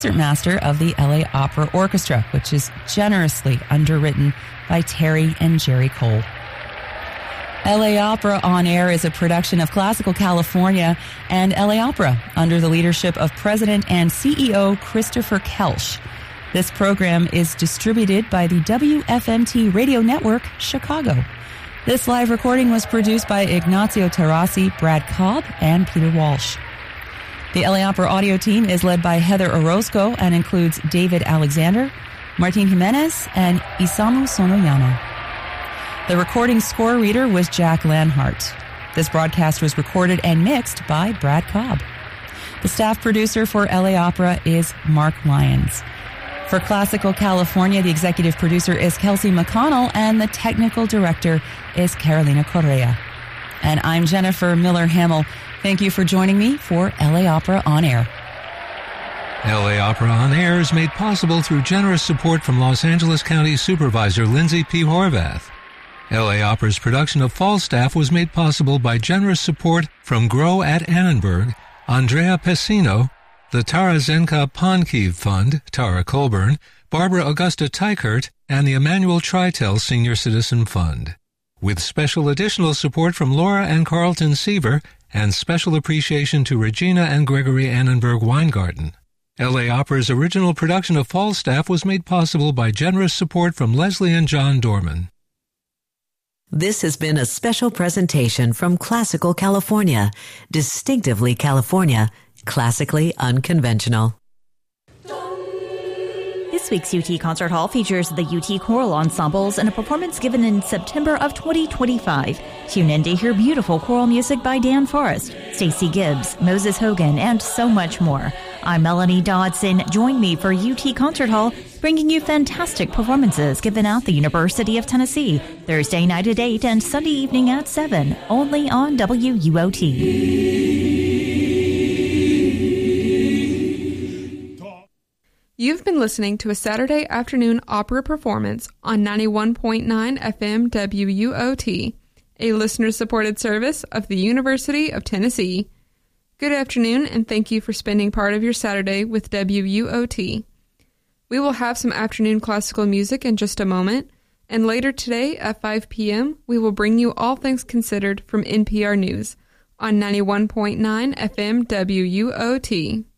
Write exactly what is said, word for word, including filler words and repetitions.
Master of the L A Opera Orchestra, which is generously underwritten by Terry and Jerry Cole. L A Opera On Air is a production of Classical California and L A Opera under the leadership of President and C E O Christopher Kelsch. This program is distributed by the W F M T Radio Network, Chicago. This live recording was produced by Ignacio Terrasi, Brad Cobb, and Peter Walsh. The L A Opera audio team is led by Heather Orozco and includes David Alexander, Martin Jimenez, and Isamu Sonoyama. The recording score reader was Jack Lanhart. This broadcast was recorded and mixed by Brad Cobb. The staff producer for L A Opera is Mark Lyons. For Classical California, the executive producer is Kelsey McConnell, and the technical director is Carolina Correa. And I'm Jennifer Miller-Hamill. Thank you for joining me for L A Opera On Air. L A Opera On Air is made possible through generous support from Los Angeles County Supervisor Lindsay P. Horvath. L A Opera's production of Falstaff was made possible by generous support from Grow at Annenberg, Andrea Pessino, the Tara Zenka Ponkiv Fund, Tara Colburn, Barbara Augusta Teichert, and the Emmanuel Tritel Senior Citizen Fund. With special additional support from Laura and Carlton Seaver, and special appreciation to Regina and Gregory Annenberg Weingarten. L A Opera's original production of Falstaff was made possible by generous support from Leslie and John Dorman. This has been a special presentation from Classical California, distinctively California, classically unconventional. This week's U T Concert Hall features the U T Choral Ensembles in a performance given in September of twenty twenty-five. Tune in to hear beautiful choral music by Dan Forrest, Stacey Gibbs, Moses Hogan, and so much more. I'm Melanie Dodson. Join me for U T Concert Hall, bringing you fantastic performances given at the University of Tennessee, Thursday night at eight and Sunday evening at seven, only on W U O T. You've been listening to a Saturday afternoon opera performance on ninety-one point nine F M W U O T, a listener-supported service of the University of Tennessee. Good afternoon, and thank you for spending part of your Saturday with W U O T. We will have some afternoon classical music in just a moment, and later today at five p.m. we will bring you All Things Considered from N P R News on ninety-one point nine F M W U O T.